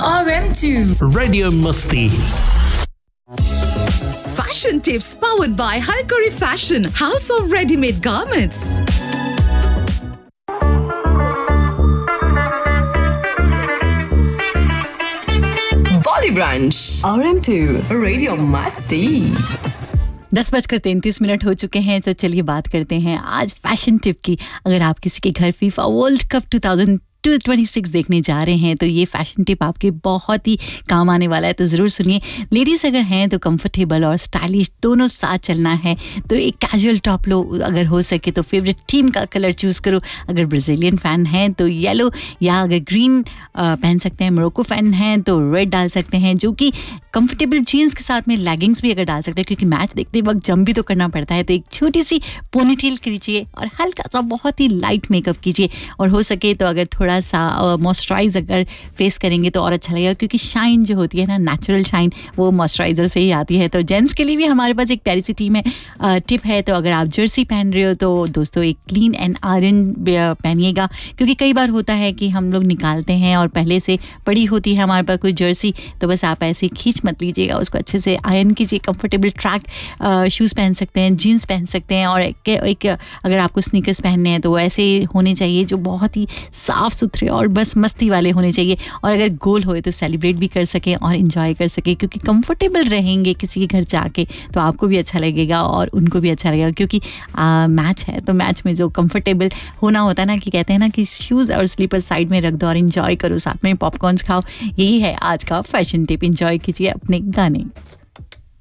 RM2 Radio Musti. Fashion tips powered by Halkari Fashion, House of Ready-Made Garments. Bolly Brunch RM2 Radio Musti 10:33 हो चुके हैं, तो चलिए बात करते हैं आज फैशन टिप की। अगर आप किसी के घर फीफा वर्ल्ड कप 2026 देखने जा रहे हैं तो ये फैशन टिप आपके बहुत ही काम आने वाला है, तो ज़रूर सुनिए। लेडीज़ अगर हैं तो कंफर्टेबल और स्टाइलिश दोनों साथ चलना है, तो एक कैजुअल टॉप लो, अगर हो सके तो फेवरेट टीम का कलर चूज़ करो। अगर ब्राज़ीलियन फ़ैन हैं तो येलो, या अगर ग्रीन पहन सकते हैं, मोरक्को फ़ैन हैं तो रेड डाल सकते हैं, जो कि कंफर्टेबल जीन्स के साथ में लेगिंग्स भी अगर डाल सकते हैं, क्योंकि मैच देखते वक्त जंप भी तो करना पड़ता है। तो एक छोटी सी पोनीटेल कीजिए और हल्का सा बहुत ही लाइट मेकअप कीजिए, और हो सके तो अगर थोड़ा सा मॉइस्चराइज अगर फेस करेंगे तो और अच्छा लगेगा, क्योंकि शाइन जो होती है ना, नेचुरल शाइन, वो मॉइस्चराइजर से ही आती है। तो जेंट्स के लिए भी हमारे पास एक प्यारी सी टिप है। तो अगर आप जर्सी पहन रहे हो तो दोस्तों एक क्लीन एंड आयरन पहनिएगा, क्योंकि कई बार होता है कि हम लोग निकालते हैं और पहले से पड़ी होती है हमारे पास कोई जर्सी, तो बस आप ऐसे खींच मत लीजिएगा, उसको अच्छे से आयरन कीजिए। कंफर्टेबल ट्रैक शूज़ पहन सकते हैं, जीन्स पहन सकते हैं, और एक अगर आपको स्नीकर्स पहनने हैं तो ऐसे होने चाहिए जो बहुत ही साफ़ सुथरे और बस मस्ती वाले होने चाहिए, और अगर गोल होए तो सेलिब्रेट भी कर सकें और इन्जॉय कर सकें, क्योंकि कंफर्टेबल रहेंगे किसी के घर जाके तो आपको भी अच्छा लगेगा और उनको भी अच्छा लगेगा। क्योंकि मैच है, तो मैच में जो कंफर्टेबल होना होता है ना, कि कहते हैं ना कि शूज़ और स्लीपर साइड में रख दो और इन्जॉय करो, साथ में पॉपकॉर्न्स खाओ। यही है आज का फैशन टिप। इन्जॉय कीजिए अपने गाने।